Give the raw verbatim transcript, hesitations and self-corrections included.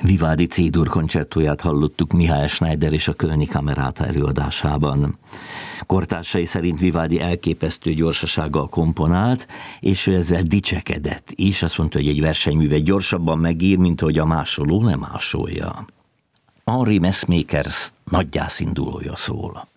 Vivaldi C-dur koncertóját hallottuk Mihály Schneider és a Kölni Kameráta előadásában. Kortársai szerint Vivaldi elképesztő gyorsasággal komponált, és ő ezzel dicsekedett is. Azt mondta, hogy egy versenyművet gyorsabban megír, mint ahogy a másoló nem másolja. Henri Messmakers nagygyászindulója szól.